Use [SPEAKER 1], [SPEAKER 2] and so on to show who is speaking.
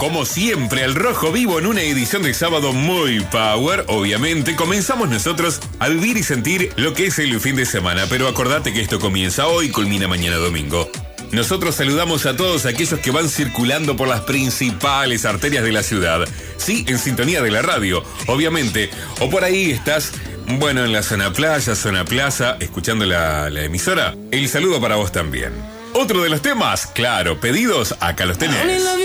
[SPEAKER 1] como siempre, al rojo vivo en una edición de sábado muy power. Obviamente, comenzamos nosotros a vivir y sentir lo que es el fin de semana. Pero acordate que esto comienza hoy y culmina mañana domingo. Nosotros saludamos a todos aquellos que van circulando por las principales arterias de la ciudad. Sí, en sintonía de la radio, obviamente. O por ahí estás, bueno, en la zona playa, zona plaza, escuchando la emisora. El saludo para vos también. Otro de los temas, claro, pedidos, acá los tenés.